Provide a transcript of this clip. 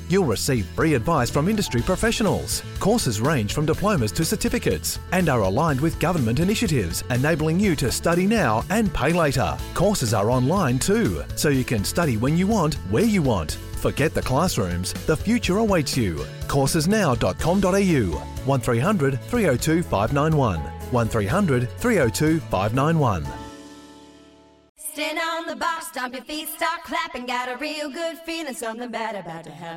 You'll receive free advice from industry professionals. Courses range from diplomas to certificates and are aligned with government initiatives, enabling you to study now and pay later. Courses are online too, so you can study when you want, where you want. Forget the classrooms. The future awaits you. Coursesnow.com.au 1300 302 591 1300 302 591. Stand on the box, stomp your feet, start clapping. Got a real good feeling, something bad about to happen.